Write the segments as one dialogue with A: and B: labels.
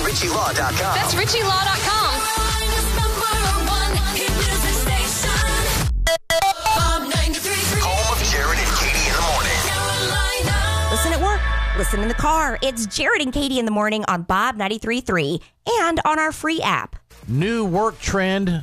A: RichieLaw.com.
B: That's RichieLaw.com.
A: Home of Jared and Katie in the morning.
C: Listen at work. Listen in the car. It's Jared and Katie in the morning on Bob 93.3 and on our free app.
D: New work trend,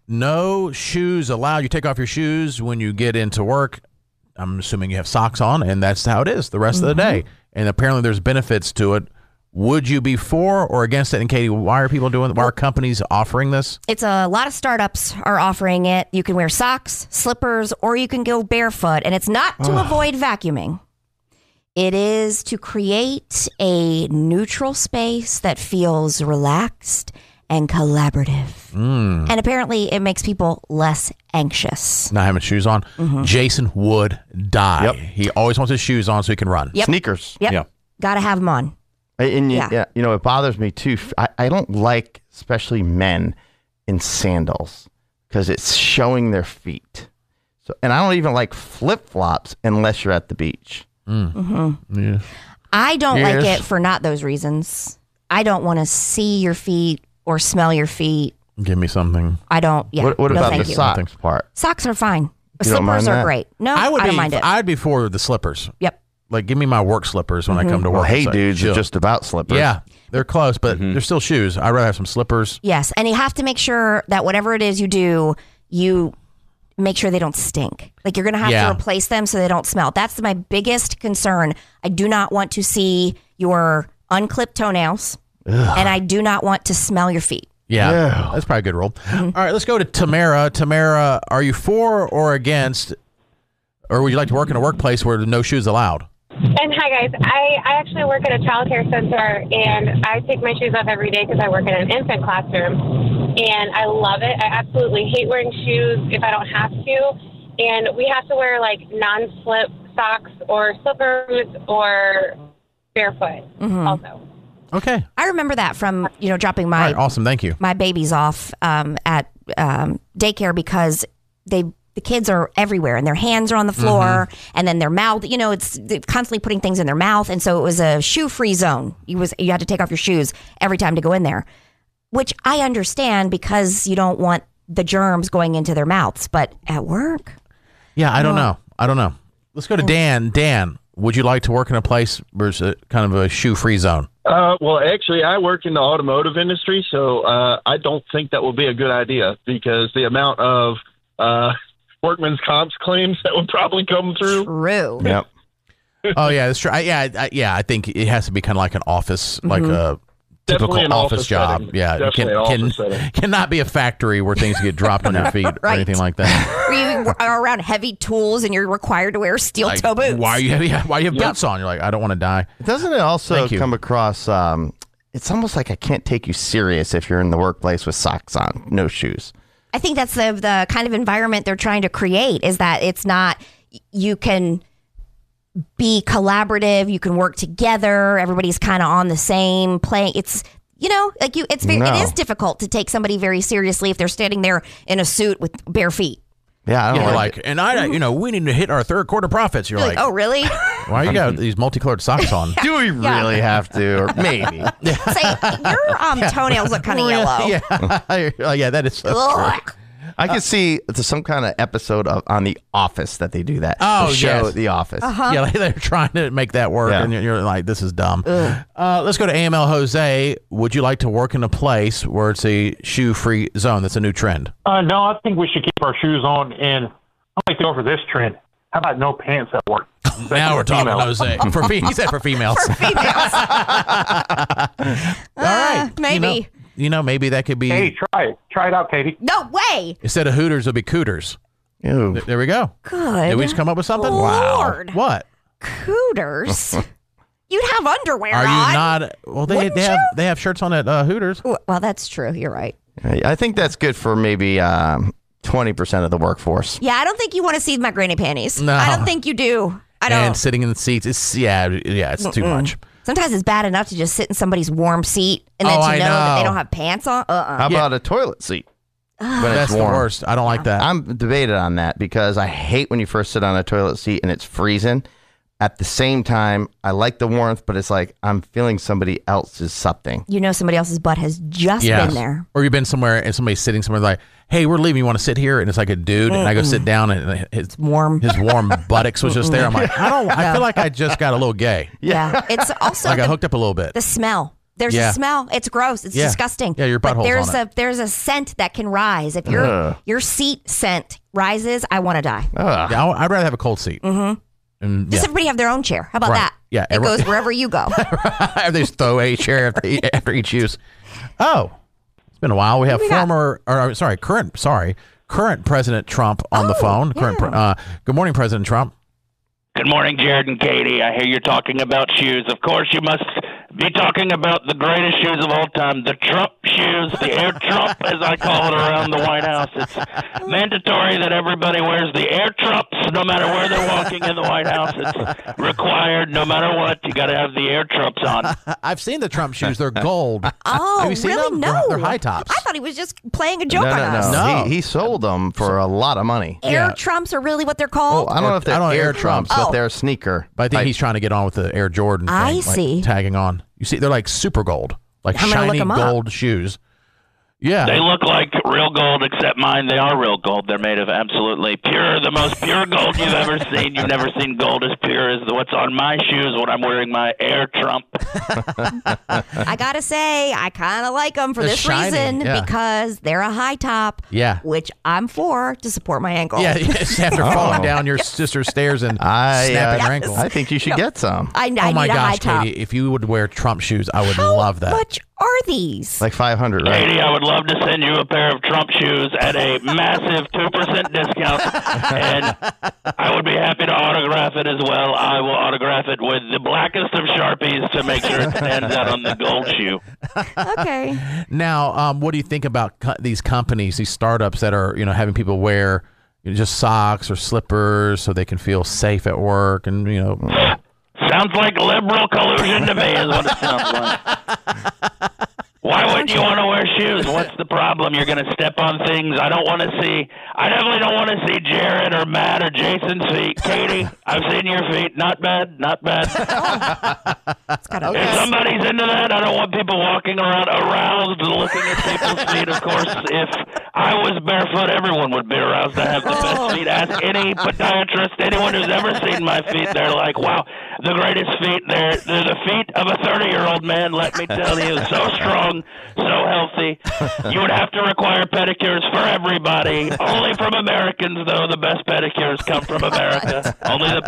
D: no shoes allowed. You take off your shoes when you get into work. I'm assuming you have socks on, and that's how it is the rest of the day. And apparently there's benefits to it. Would you be for or against it? And Katie, why are people doing it? Why are companies offering this?
C: It's a lot of startups are offering it. You can wear socks, slippers, or you can go barefoot. And it's not to avoid vacuuming. It is to create a neutral space that feels relaxed and collaborative. And apparently it makes people less anxious.
D: Not having shoes on. Jason would die.
E: Yep.
D: He always wants his shoes on so he can run.
C: Yep.
E: Sneakers.
C: Yep.
D: Yeah.
C: Got to have them on.
E: And
C: Yeah.
E: you know, it bothers me too. I don't like, especially men in sandals, because it's showing their feet. So, and I don't even like flip-flops unless you're at the beach.
D: Yeah.
C: I don't like
E: Yes.
C: it for not those reasons. I don't want to see your feet or smell your feet.
D: Give me something.
C: I don't. Yeah.
E: What
C: no,
E: about
C: thank
E: the
C: you.
E: socks part?
C: Socks are fine.
E: You don't mind
C: Slippers are
E: that?
C: great. No,
D: I
C: don't mind it.
D: I'd be for the slippers.
C: Yep.
D: Like, give me my work slippers when I come to work.
E: Well, hey,
D: It's like,
E: dudes,
D: chill.
E: it's just about slippers.
D: Yeah, they're close, but they're still shoes. I'd rather have some slippers.
C: Yes, and you have to make sure that whatever it is you do, you make sure they don't stink. Like you're going to have
D: Yeah.
C: to replace them so they don't smell. That's my biggest concern. I do not want to see your unclipped toenails, and I do not want to smell your feet.
D: Yeah,
E: Yeah.
D: that's probably a good rule. All right, let's go to Tamara. Tamara, are you for or against, or would you like to work in a workplace where no shoes allowed?
F: And hi, guys. I actually work at a child care center, and I take my shoes off every day because I work in an infant classroom, and I love it. I absolutely hate wearing shoes if I don't have to, and we have to wear, like, non-slip socks or slippers or barefoot also.
D: Okay.
C: I remember that from dropping
D: All
C: my
D: right, awesome. Thank you.
C: my babies off at daycare because the kids are everywhere and their hands are on the floor and then their mouth, they're constantly putting things in their mouth. And so it was a shoe-free zone. You had to take off your shoes every time to go in there, which I understand because you don't want the germs going into their mouths. But at work,
D: Yeah, I don't know. Let's go to Dan. Dan, would you like to work in a place where it's a kind of a shoe-free zone?
G: Well, actually, I work in the automotive industry, so I don't think that will be a good idea because the amount of workman's comps claims that would probably come through.
C: true.
E: Yep.
D: Oh, yeah, that's true. I think it has to be kind of like an office, like a
G: Definitely
D: typical
G: an
D: office
G: office
D: job.
G: setting.
D: Yeah,
G: Definitely an office setting.
D: cannot be a factory where things get dropped on your feet or
C: Right.
D: anything like that.
C: Where you are around heavy tools and you're required to wear steel
D: Like,
C: toe boots.
D: why you have boots on? You're like, I don't want to die.
E: Doesn't it also
D: Thank you.
E: come across, it's almost like I can't take you serious if you're in the workplace with socks on, no shoes.
C: I think that's the kind of environment they're trying to create is that it's not, you can be collaborative, you can work together, everybody's kind of on the same plane. It's, it is difficult to take somebody very seriously if they're standing there in a suit with bare feet.
E: Yeah, I don't
D: You're
E: like
D: like, and we need to hit our third quarter profits. You're
C: You're
D: like,
C: like, oh, really?
D: why you got these multicolored socks on?
E: Do we really have to? Or maybe.
C: Say, your toenails look kind of yellow.
D: Yeah, that is so
C: Ugh.
D: true.
E: I can see some kind of episode on The Office that they do that.
D: Oh,
E: The show
D: yes.
E: The Office.
D: Yeah, like they're trying to make that work,
E: Yeah.
D: and you're like, this is dumb. Let's go to AML Jose. Would you like to work in a place where it's a shoe-free zone? That's a new trend.
H: No, I think we should keep our shoes on, and I'd like to go for this trend. How about no pants at work?
D: Now we're talking, Jose. He said for females.
C: For females.
D: All right.
C: Maybe.
D: Maybe that could be,
H: Hey, try it. Try it out, Katie.
C: No way.
D: instead of Hooters, it'll be Cooters.
E: Ew.
D: There we go.
C: Good.
D: Did we just come up with something?
C: Lord.
D: Wow. What?
C: Cooters. You'd have underwear
D: Are
C: on.
D: you not? Well,
C: Wouldn't
D: they have shirts on at Hooters.
C: Well, that's true. You're right.
E: I think that's good for maybe 20% of the workforce.
C: Yeah, I don't think you want to see my granny panties.
D: No.
C: I don't think you do. I don't.
D: And sitting in the seats, it's it's too much.
C: Sometimes it's bad enough to just sit in somebody's warm seat and then
D: Oh,
C: to
D: I
C: know that they
D: know.
C: don't have pants on.
E: How about a toilet seat? When
D: That's
E: it's
D: the
E: warm?
D: worst. I don't like that.
E: I'm debated on that because I hate when you first sit on a toilet seat and it's freezing. at the same time, I like the warmth, but it's like I'm feeling somebody else's something.
C: You know somebody else's butt has just been there.
D: Or you've been somewhere and somebody's sitting somewhere like, hey, we're leaving. You want to sit here? And it's like a dude. And I go sit down and it's
C: warm.
D: His warm buttocks was just there. I'm like, I feel like I just got a little gay.
C: Yeah. It's also
D: I got hooked up a little bit.
C: The smell. There's a smell. It's gross. It's disgusting.
D: Yeah, your butthole's on it.
C: There's a scent that can rise. If your seat scent rises, I want to die.
D: Yeah, I'd rather have a cold seat.
C: Mm-hmm.
D: And,
C: Just everybody have their own chair. How about that?
D: Yeah,
C: it goes wherever you go.
D: They just throw a chair after each use. Oh, it's been a while. We have current President Trump on the phone.
C: Yeah.
D: Good morning, President Trump.
B: Good morning, Jared and Katie. I hear you're talking about shoes. Of course, you must be talking about the greatest shoes of all time, the Trump shoes, the Air Trump, as I call it around the White House. It's mandatory that everybody wears the Air Trumps, no matter where they're walking in the White House. It's required, no matter what. You got to have the Air Trumps on.
D: I've seen the Trump shoes. They're gold.
C: Oh,
D: have you seen
C: really?
D: them?
C: No.
D: They're high tops.
C: I thought he was just playing a joke on us.
E: No. He sold them for a lot of money.
C: Air Trumps are really what they're called?
E: I don't know if they're Air Trumps, but
C: Oh.
E: they're a sneaker.
D: But I think he's trying to get on with the Air Jordan thing.
C: I
D: like
C: see.
D: Tagging on. You see, they're like super gold. Like
C: I'm gonna look
D: shiny
C: 'em up.
D: gold shoes. Yeah.
B: They look like real gold, except mine, they are real gold. They're made of absolutely pure, the most pure gold you've ever seen. You've never seen gold as pure as what's on my shoes when I'm wearing my Air Trump.
C: I got to say, I kind of like them for
D: They're
C: this
D: shiny,
C: reason
D: yeah.
C: because they're a high top,
D: Yeah.
C: which I'm for to support my ankle.
D: Yeah, yes, after falling down your sister's stairs and snapping your ankle.
E: I think you should get some.
C: I
D: Oh
C: need
D: my
C: a high
D: gosh,
C: top.
D: Katie, if you would wear Trump shoes, I would
C: How
D: love that.
C: much are these?
E: Like 500, right?
B: Katie, I would love to send you a pair of Trump shoes at a massive 2% discount, and I would be happy to autograph it as well. I will autograph it with the blackest of Sharpies to make sure it stands out on the gold shoe.
C: Okay.
D: Now, what do you think about these companies, these startups that are, having people wear just socks or slippers so they can feel safe at work and,
B: Sounds like liberal collusion to me is what it sounds like. Why wouldn't you want to wear shoes? What's the problem? You're going to step on things. I definitely don't want to see Jared or Matt or Jason's feet. Katie, I've seen your feet. Not bad. Not bad. If somebody's into that, I don't want people walking around aroused looking at people's feet. Of course, if I was barefoot, everyone would be aroused. I have the best feet. Ask any podiatrist, anyone who's ever seen my feet. They're like, wow, the greatest feet. They're the feet of a 30-year-old man, let me tell you. So strong, so healthy. You would have to require pedicures for everybody. Only from Americans, though. The best pedicures come from America. Only the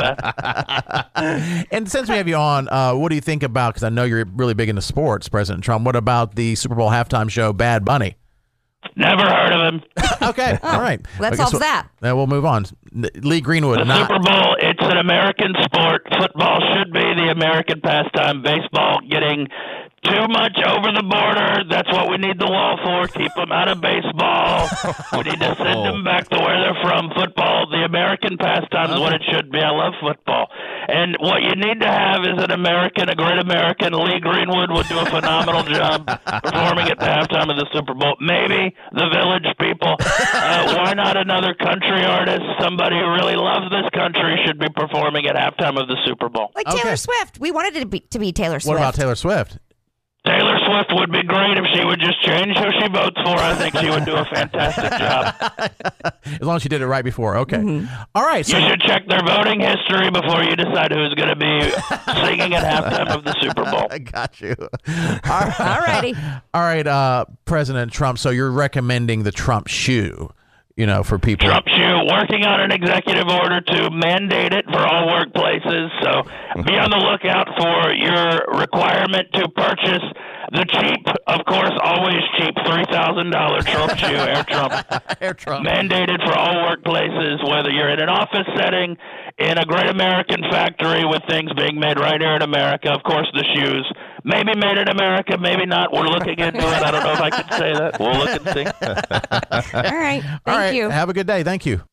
B: best.
D: And since we have you on, what do you think about, because I know you're really big into sports, President Trump, what about the Super Bowl halftime show, Bad Bunny?
B: Never heard of him.
D: Okay, all right.
C: That solves that.
D: Then we'll move on. Lee Greenwood.
B: The Super Bowl, it's an American sport. Football should be the American pastime. Baseball getting too much over the border. That's what we need the wall for. Keep them out of baseball. We need to send them back to where they're from. Football, the American pastime is what it should be. I love football. And what you need to have is a great American. Lee Greenwood would do a phenomenal job performing at the halftime of the Super Bowl. Maybe the Village People. Why not another country artist? Somebody who really loves this country should be performing at halftime of the Super Bowl.
C: Like Taylor Swift. We wanted it to be Taylor Swift.
D: What about Taylor Swift?
B: Taylor Swift would be great if she would just change who she votes for. I think she would do a fantastic job.
D: As long as she did it right before. Okay. All right. So
B: You should check their voting history before you decide who's going to be singing at halftime of the Super Bowl.
D: I got you.
C: All righty.
D: All right, President Trump. So you're recommending the Trump shoe, for people.
B: Trump shoe, working on an executive order to mandate it for all workplaces. So be on the lookout for your requirement to purchase the cheap, of course, always cheap, $3,000 Trump shoe, Air Trump.
D: Air Trump.
B: Mandated for all workplaces, whether you're in an office setting, in a great American factory with things being made right here in America. Of course, the shoes. Maybe made in America, maybe not. We're looking into it. I don't know if I can say that. We'll look and see.
C: All right. Thank you.
D: Have a good day. Thank you.